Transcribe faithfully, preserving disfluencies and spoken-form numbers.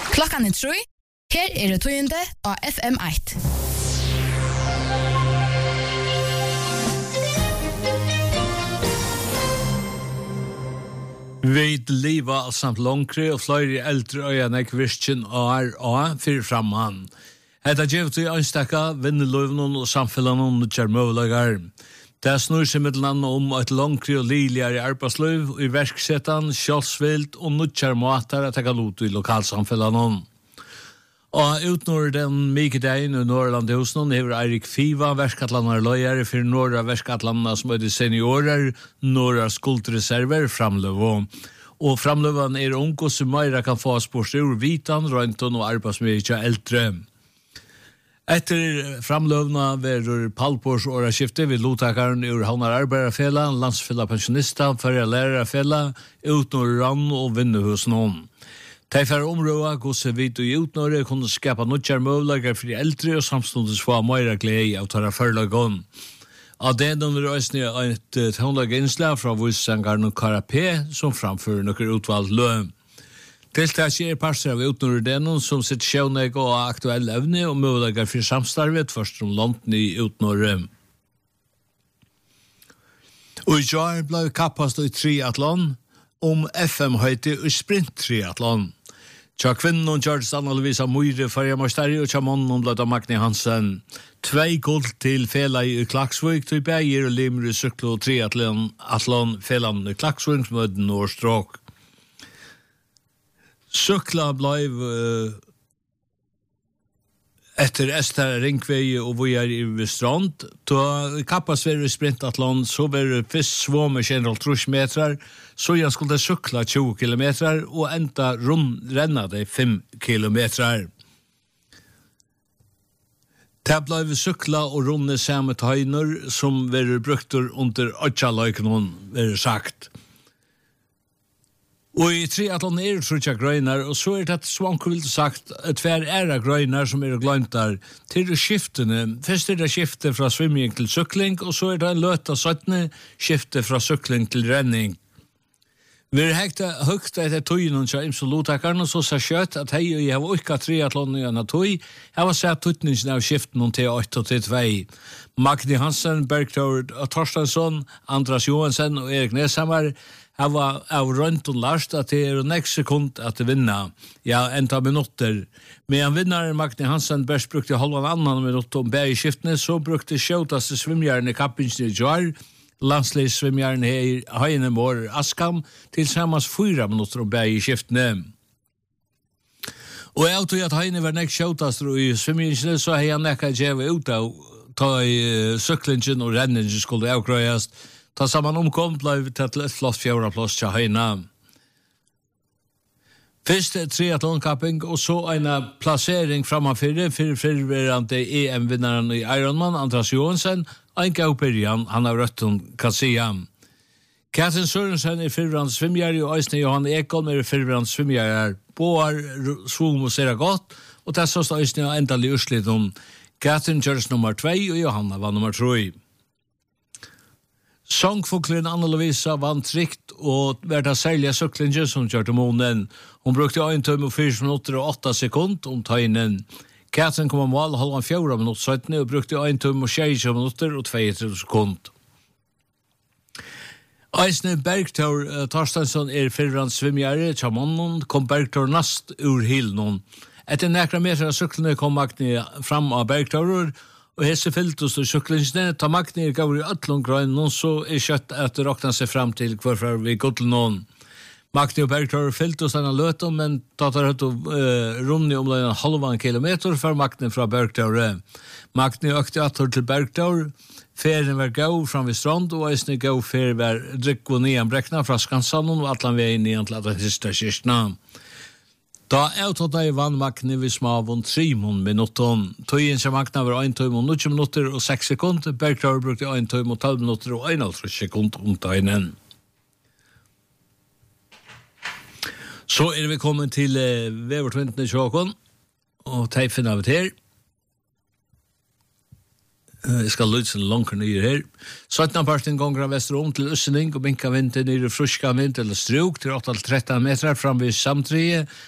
Klokkan er tre. Her er det tøyende av F M eitt. Vi lever samt långre og flere eldre øyne kvirsten er og fyrir framman. Hetta gjevt i anstakka vinneløvnen og samfellanen og kjermøvlagar. Det snur seg middelandet om et långre og liligere arbeidsløv i verksetan, kjølsvilt og nukkjer måter at jeg lot i lokalsamfellanen. Og utnår den Mikedegn og Norrland i Hosnon hever Eirik Fiva, verskatlanar løyere for norra verskatlanar som er de seniorer, norra skuldreserver, framløv. Og framløven er unge som meira kan få spørst ur vitan, røynton og arbeidsmyrkja eldre. Etter framløvna verur Palpors åraskifte vid lotakaren ur Havnar Arbeiderfela, landsfella pensjonista, førre lærerfela, utnår rann og vinnuhusnån. De færre områda gosse vidt og i utnåre kunne skapa nødjar møvlager for de eldre og samståndes få meira glede av tåra førlagon. Av den under øysene et tåndag innslag fra vissangaren og Karapé som framfører nokker utvalgt løm. Tiltak er parster av utnåre denon som sitt sjøvneg og aktuell evne og møvlager for samstarvet først om London i utnåre. Og i jar ble kappast i triathlon om F M-høyte og sprint-triathlon. Tja kvinnen og George Annalvisa Møyre fargermasteri og tja mannen ble da Magni Hansen. Tvei guld til fela i Klaksvik til Beir og Limre syklo og triathlon felan i Klaksvik som mødde Nordstråk. Sykla blei uh, etter Ester Ringvei og vi er i strand. Da kappas vi i sprintathlon, så var det først svå med generelt trus metrar, så jeg skulle sykla tjue kilometrar og enda rum renna det fem kilometrar. Det ble vi sykla og runde samme tøyner som var brukter under åtjaløykenon, var sagt. Og i triathlon er det trutja grøynar, og så er det svanker vil sagt at hver æra grøynar som er gløyntar til skiftene. Først er det skifte fra svimming til sykling, og så er det en løt av søttene skifte fra sykling til renning. Vi er hekta høgt etter tøynen til imsolotakaren, og så sa kjøtt at hei og jeg har ukka triathlon i anna tøy, jeg har sett tøytningen av skiften til åtte og til tvei. Magni Hansen, Bergthor Torstensson, Andras Johansen og Erik Neshammer Jeg var av rønt og last at det er nek sekund at det vinner. Ja, enda minutter. Men vinnaren Magni Hansen best brukte halvan annan minutt om bæg i skiftene, så brukte sjøtaste svimjaren i kappingen i Jar, landsleissvimjaren i Heinemår Askam, til sammans fyra minutter om bæg i skiftene. Og jeg tog at Heine var nek sjøtaste i svimjaren, så hei han nekka djeva ut av ta i syklingen og renningen skulle avgrøyast. Ta saman omkom ble vi til et flott fjorda plass til Heina. Først triathlon-kapping, og så en plassering framafyrir for fyrverande E M-vinnaren i Ironman, Andras Johansen, en gauperian, han har rødt hun Kassia. Katrin Sørensen er fyrverande svimjari, og Øystein Johan Ekholm er fyrverande svimjari. Båar svum og ser godt, og det så stod Øystein endelig urslit om Katrin Kjørs nummer tvei, og Johanna var nummer tre. Songfoklen Anna-Lovisa vann trygt og verda særlige syklinger som kjørte månen. Hun brukte en tøym og fire minutter og åtta sekund om tøynen. Katrin kom av mål halvan fjorda minutter syttende og brukte en tøym og tjue minutter og tjuetre sekund. Eisne Bergthor Torstensson er fyrrand svimjare til mannen, kom Bergthor nast ur hilnon. Etter nekra meter av syklene kom Magni fram av Bergthor, og hese fyltes og syklingene, ta Magni er gav i ötlund grøn, og så er kjøtt at det råkna seg fram til hvorfor vi gått til noen. Magni og Bergthor fyltes denne løten, men ta tar høyt og uh, rundt om en halvan kilometer for Magni fra Bergthor. Magni økte atter til Bergthor, ferien var gav fram ved strand, og eisne gav ferien var drikk og nian brekna fra Skansanon, og atlan veien nian til at det siste kyrkna. Da jeg tatt i vann Magni ved smavun tre minutter. Tøyen som Magna var en tøym og nutje minutter og seks sekund. Bergthor brukte en tøym og tolv minutter og en halv sekund om tøynen. Så er vi kommet til uh, Vevertvintene Sjåkon, og teifen av det her. Jeg skal lytte en langer nye her. sytten parten gonger av Vesterom til Øssening og binka vind til nye fruska vind eller struk til åtte til tretton meter fram ved samtrie.